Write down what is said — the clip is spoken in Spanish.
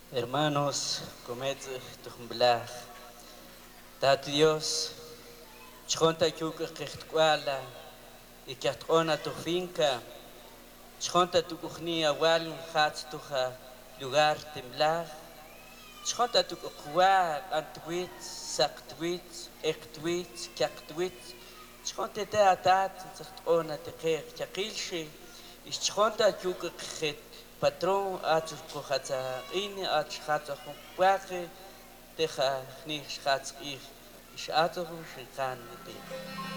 Hermanos, comed tumblag. Tat Dios, chonta yuka kechtuala, y katona tu finca, chonta tu kuchni awal hat tuja lugar temblag, chonta tu kuwa antwit, saktwit, ektwit, kaktwit, chonta te atat, zatona te kech chakilshi, is chonta yuka khet patron at kuhatsa in at hatsa hukwake teja ni schatz ich ato shikan de